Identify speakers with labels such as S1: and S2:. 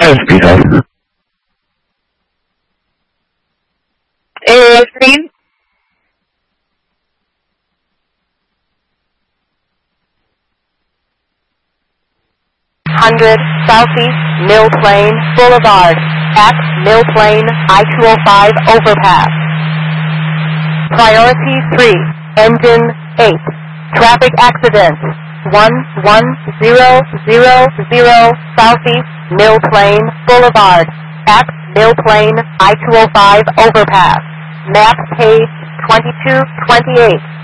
S1: speed of?
S2: Speed.
S3: 100 Southeast Mill Plain Boulevard at Mill Plain I-205 overpass. Priority 3, engine 8. Traffic accident 11000 Southeast Mill Plain Boulevard at Mill Plain I-205 overpass. Map page 2228.